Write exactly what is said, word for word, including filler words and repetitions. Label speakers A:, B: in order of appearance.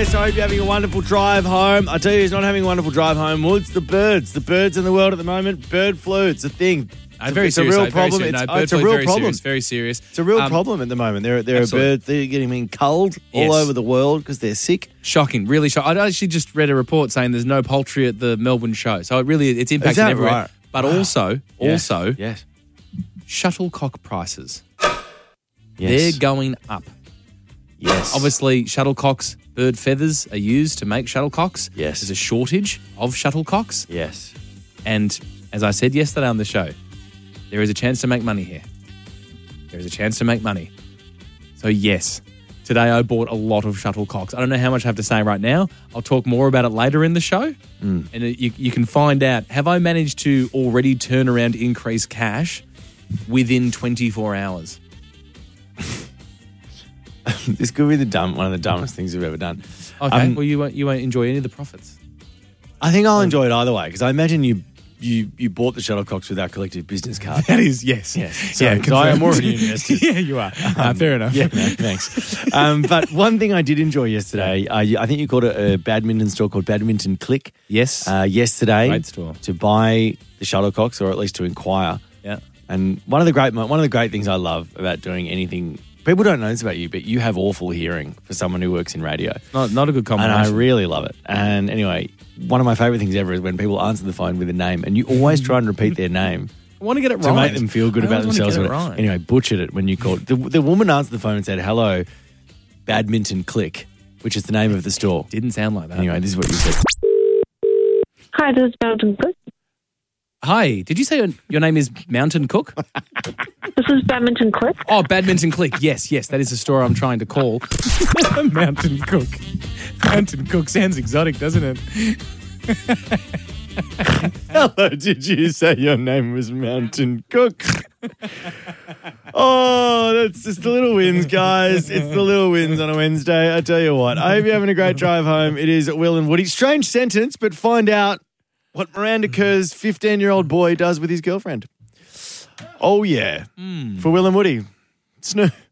A: yes, I hope you're having a wonderful drive home. I tell you who's not having a wonderful drive home. Well, it's the birds. The birds in the world at the moment. Bird flu. It's a thing.
B: Uh, very
A: it's
B: serious,
A: a real
B: though,
A: problem.
B: Very
A: it's,
B: no,
A: oh, it's a
B: flu,
A: real
B: very
A: problem.
B: Serious, very serious.
A: It's a real
B: Um,
A: problem at the moment. There, there are
B: absolutely.
A: birds that are getting culled
B: Yes.
A: all over the world because they're sick.
B: Shocking, really shocking. I actually just read a report saying there's no poultry at the Melbourne show. So it really, it's impacting
A: that
B: everywhere.
A: right?
B: But
A: Wow.
B: also,
A: Yes.
B: also,
A: Yes.
B: shuttlecock prices.
A: Yes.
B: They're going up.
A: Yes.
B: Obviously, shuttlecocks, bird feathers are used to make shuttlecocks.
A: Yes.
B: There's a shortage of shuttlecocks.
A: Yes.
B: And as I said yesterday on the show, there is a chance to make money here. There is a chance to make money. So yes, today I bought a lot of shuttlecocks. I don't know how much I have to say right now. I'll talk more about it later in the show.
A: Mm.
B: And you, you can find out, have I managed to already turn around increase cash within twenty-four hours?
A: This could be the dumb one of the dumbest things we've ever done.
B: Okay,
A: Um,
B: well, you won't, you won't enjoy any of the profits.
A: I think I'll enjoy it either way because I imagine you you you bought the shuttlecocks with our collective business card.
B: That is, yes.
A: Yes. So, so I am already invested.
B: Yeah, you are. Uh, fair enough.
A: Yeah, no, thanks. Um, but one thing I did enjoy yesterday, uh, you- I think you called it a badminton store called Badminton Click.
B: Yes.
A: Uh, yesterday,
B: Great store.
A: to buy the shuttlecocks, or at least to inquire.
B: Yeah.
A: And one of the great one of the great things I love about doing anything, people don't know this about you, but you have awful hearing for someone who works in radio.
B: Not, not a good
A: And
B: combination.
A: I really love it. And anyway, one of my favourite things ever is when people answer the phone with a name and you always try and repeat their name
B: I want to get it
A: to
B: right.
A: make them feel good
B: I
A: about
B: always wanna
A: themselves.
B: get it right.
A: Anyway, butchered it when you called. The, the woman answered the phone and said, hello, Badminton Click, which is the name of the store.
B: Didn't sound like that.
A: Anyway, this is what you said.
C: Hi, this is Mountain Cook.
B: Hi, did you say your, your name is Mountain Cook?
C: This is Badminton Click.
B: Oh, Badminton Click. Yes, yes, that is the store I'm trying to call. Mountain Cook. Mountain Cook sounds exotic, doesn't it?
A: Hello, did you say your name was Mountain Cook? Oh, that's just the little wins, guys. It's the little wins on a Wednesday. I tell you what, I hope you're having a great drive home. It is Will and Woody. Strange sentence, but find out what Miranda Kerr's fifteen-year-old boy does with his girlfriend. Oh, yeah. For Will and Woody. Snoo.